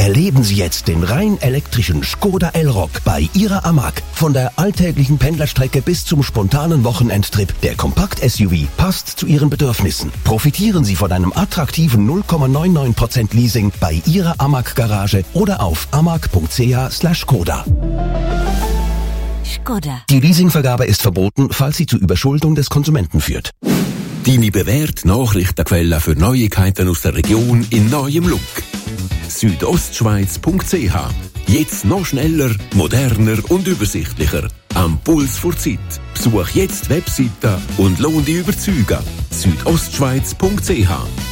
Erleben Sie jetzt den rein elektrischen Škoda Elroq bei Ihrer AMAG. Von der alltäglichen Pendlerstrecke bis zum spontanen Wochenendtrip, der Kompakt-SUV passt zu Ihren Bedürfnissen. Profitieren Sie von einem attraktiven 0,99% Leasing bei Ihrer AMAG-Garage oder auf amag.ch/Škoda. Škoda. Die Leasingvergabe ist verboten, falls sie zu Überschuldung des Konsumenten führt. Deine bewährte Nachrichtenquelle für Neuigkeiten aus der Region in neuem Look. Südostschweiz.ch. Jetzt noch schneller, moderner und übersichtlicher. Am Puls vor Zeit. Besuch jetzt die Webseite und lohn dich überzeugen. Südostschweiz.ch.